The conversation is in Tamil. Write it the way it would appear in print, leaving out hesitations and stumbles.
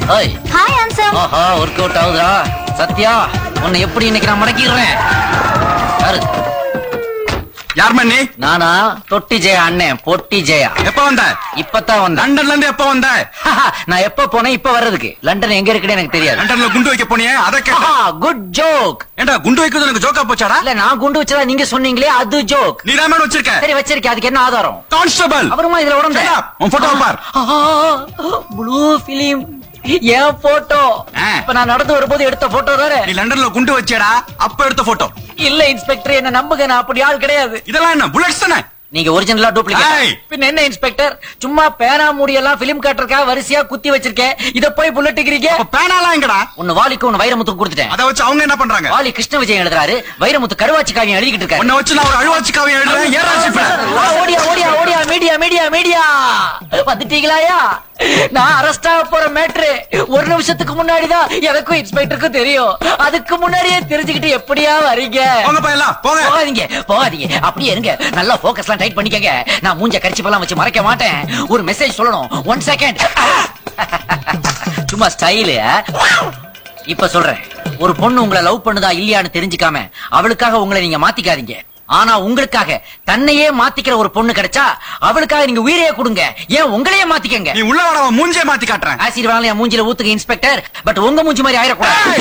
Hi hi answer. ஆஹா ஒர்க் அவுட் ஆகுதா சத்யா உன்னை எப்படி இன்னைக்கு நான் மடக்கிடுறேன். யாரு யார் மண்ணி? நானா தொட்டி ஜெயா அண்ணன் பொட்டி ஜெயா. எப்ப வந்த? இப்பதான் வந்தேன். லண்டன்ல இருந்து எப்ப வந்த? நான் எப்ப போனேன் இப்ப வர்றதுக்கு. லண்டன் எங்க இருக்குன்னு எனக்கு தெரியாது. லண்டன்ல குண்டு வைக்க போனியே அத கேட்டா. Good joke. ஏண்டா குண்டு வைக்கிறது எனக்கு ஜோக்கா போச்சாடா? இல்ல நான் குண்டு வச்சதா நீங்க சொன்னீங்களே அது ஜோக். நீ தான் மேல வச்சிருக்க. சரி வச்சிருக்கேன் அதுக்கு என்ன ஆதாரம்? கான்ஸ்டபிள் அப்புறமா இதுல உடம்பு உன் போட்டோ பார். ப்ளூ பிலிம் ஏன் போட்டோ? இப்ப நான் நடந்து வரும்போது எடுத்த போட்டோ தானே. நீ லண்டன்ல குண்டு வச்சேடா அப்ப எடுத்த போட்டோ. இல்ல இன்ஸ்பெக்டர் என்ன நம்புங்க நான் அப்படி ஆள் கிடையாது. இதெல்லாம் என்ன புல்லட்ஸ் தானே? நீங்க ஒரிஜினலா டூப்ளிகேட். பின்ன என்ன இன்ஸ்பெக்டர் சும்மா பேனா மூடி எல்லாம் பிலிம் காட்டுறக்கா வரிசையா குத்தி வச்சிருக்கேன். இத போய் புல்லட்டுக்கிறீங்க. அப்ப பேனாலாம் எங்கடா? ஒன்னு வாலிக்கு ஒன்னு வைரமுத்துக்கு கொடுத்துட்டேன். அத வச்சு அவங்க என்ன பண்றாங்க? வாலி கிருஷ்ண விஜயன் எழுதுறாரு, வைரமுத்து கருவாச்சி காவியம் எழுதிக்கிட்டு இருக்காரு. உன்னை வச்சு நான் ஒரு அழுவாச்சி காவியம் எழுதுறேன். ஓடியா ஓடியா ஓடியா மீடியா மீடியா மீடியா வந்துட்டீங்களாயா? நான் அரெஸ்ட் ஆக போற மேட்ரு ஒரு நிமிஷத்துக்கு முன்னாடிதான் எனக்கும் இன்ஸ்பெக்டருக்கும் தெரியும். அதுக்கு முன்னாடியே தெரிஞ்சுக்கிட்டு எப்படியா வரீங்க? போகாதீங்க போகாதீங்க அப்படியே இருங்க. நல்லா போக்கஸ் எல்லாம் டைட் பண்ணிக்கங்க. நான் மூஞ்ச கரிச்சிப்பெல்லாம் வச்சு மறைக்க மாட்டேன். ஒரு மெசேஜ் சொல்லணும். 1 செகண்ட். சும்மா ஸ்டைலு. இப்ப சொல்றேன். ஒரு பொண்ணு உங்களை லவ் பண்ணுதா இல்லையான்னு தெரிஞ்சுக்காம அவளுக்காக உங்களை நீங்க மாத்திக்காதீங்க. ஆனா உங்களுக்காக தன்னையே மாத்திக்கிற ஒரு பொண்ணு கிடைச்சா அவளுக்காக நீங்க உயிரையே கொடுங்க. ஏன் உங்களையே மாத்திக்கங்க. நீ உள்ள வர மூஞ்சே மாத்தி காட்டுறேன். ஆசிட் வாங்கல மூஞ்சில ஊத்துங்க இன்ஸ்பெக்டர். பட் உங்க மூஞ்சி மாதிரி ஆயிரக்கூடாது.